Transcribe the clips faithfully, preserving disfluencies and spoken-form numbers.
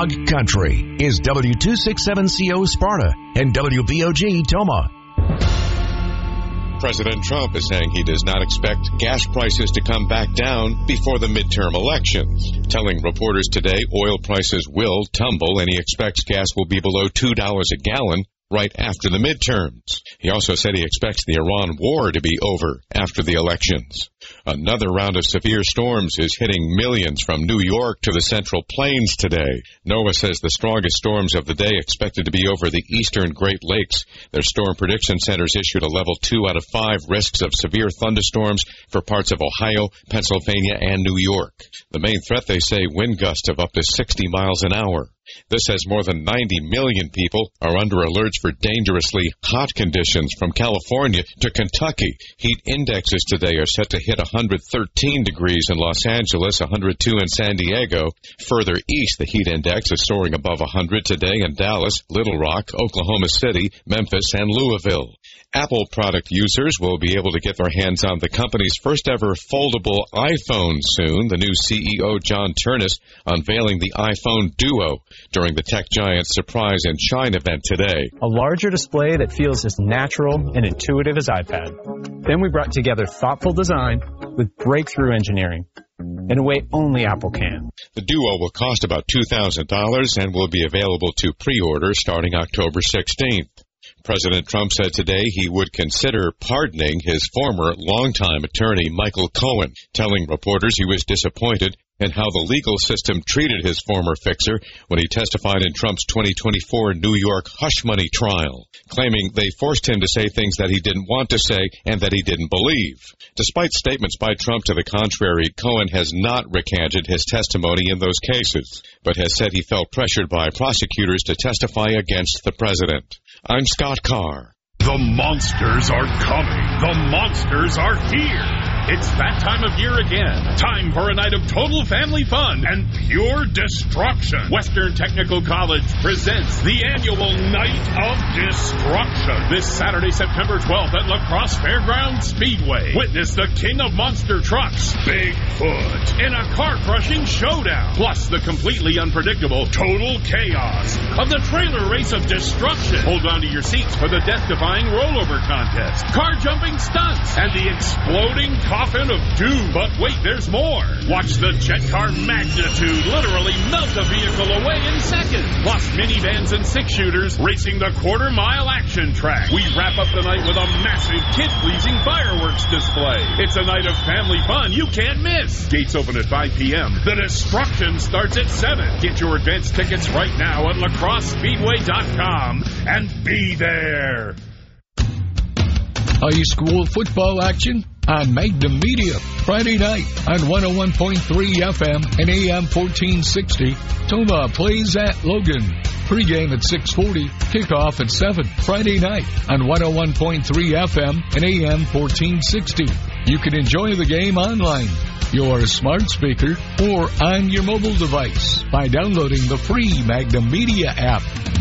Dog Country is W two sixty-seven C O Sparta and W B O G Toma. President Trump is saying he does not expect gas prices to come back down before the midterm elections, telling reporters today oil prices will tumble and he expects gas will be below two dollars a gallon right after the midterms. He also said he expects the Iran war to be over after the elections. Another round of severe storms is hitting millions from New York to the Central Plains today. NOAA says the strongest storms of the day expected to be over the eastern Great Lakes. Their storm prediction centers issued a level two out of five risks of severe thunderstorms for parts of Ohio, Pennsylvania, and New York. The main threat, they say, wind gusts of up to sixty miles an hour. This has more than ninety million people are under alerts for dangerously hot conditions from California to Kentucky. Heat indexes today are set to hit one hundred thirteen degrees in Los Angeles, one hundred two in San Diego. Further east, the heat index is soaring above one hundred today in Dallas, Little Rock, Oklahoma City, Memphis, and Louisville. Apple product users will be able to get their hands on the company's first ever foldable iPhone soon. The new C E O, John Ternus, unveiling the iPhone Duo during the tech giant's surprise and shine event today. A larger display that feels as natural and intuitive as iPad. Then we brought together thoughtful design with breakthrough engineering in a way only Apple can. The Duo will cost about two thousand dollars and will be available to pre-order starting October sixteenth. President Trump said today he would consider pardoning his former longtime attorney, Michael Cohen, telling reporters he was disappointed in how the legal system treated his former fixer when he testified in Trump's twenty twenty-four New York hush money trial, claiming they forced him to say things that he didn't want to say and that he didn't believe. Despite statements by Trump to the contrary, Cohen has not recanted his testimony in those cases, but has said he felt pressured by prosecutors to testify against the president. I'm Scott Carr. The monsters are coming. The monsters are here. It's that time of year again. Time for a night of total family fun and pure destruction. Western Technical College presents the annual Night of Destruction. This Saturday, September twelfth at La Crosse Fairgrounds Speedway. Witness the king of monster trucks, Bigfoot, in a car-crushing showdown. Plus the completely unpredictable total chaos of the trailer race of destruction. Hold on to your seats for the death-defying rollover contest, car-jumping stunts, and the exploding coffin of doom. But wait, there's more. Watch the jet car magnitude literally melt a vehicle away in seconds. Plus minivans and six-shooters racing the quarter-mile action track. We wrap up the night with a massive kid-pleasing fireworks display. It's a night of family fun you can't miss. Gates open at five p.m. The destruction starts at seven. Get your advance tickets right now at lacrosse speedway dot com and be there. High school football action on Magnum Media Friday night on one oh one point three F M and A M fourteen sixty. Toma plays at Logan. Pre-game at six forty, kickoff at seven Friday night on one oh one point three F M and A M fourteen sixty. You can enjoy the game online, your smart speaker, or on your mobile device by downloading the free Magnum Media app.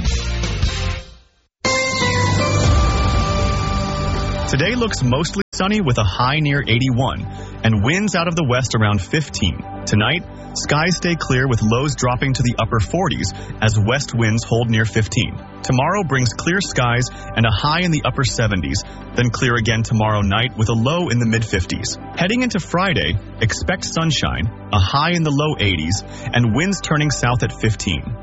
Today looks mostly sunny with a high near eighty-one and winds out of the west around fifteen. Tonight, skies stay clear with lows dropping to the upper forties as west winds hold near fifteen. Tomorrow brings clear skies and a high in the upper seventies, then clear again tomorrow night with a low in the mid-fifties. Heading into Friday, expect sunshine, a high in the low eighties, and winds turning south at fifteen.